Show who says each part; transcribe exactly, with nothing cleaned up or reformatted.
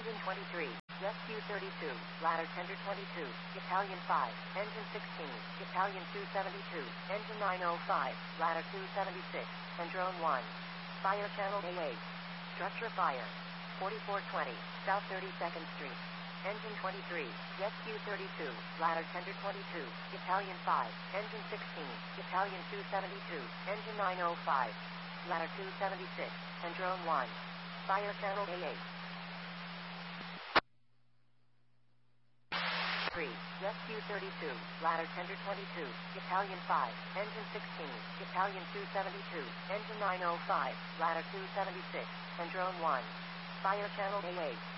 Speaker 1: Engine twenty-three, Rescue thirty-two, Ladder Tender twenty-two, Battalion five, Engine sixteen, Battalion two seventy-two, Engine nine oh five, Ladder two seventy-six, and Drone one. Fire Channel A eight. Structure fire. forty-four twenty, South thirty-second Street. Engine twenty-three, Rescue thirty-two, Ladder Tender twenty-two, Battalion five, Engine sixteen, Battalion two seventy-two, Engine nine oh five, Ladder two seventy-six, and Drone one. Fire Channel A eight. three, Rescue thirty-two, Ladder Tender twenty-two, Battalion five, Engine sixteen, Battalion two seventy-two, Engine nine oh five, Ladder two seventy-six, and Drone one. Fire Channel A eight.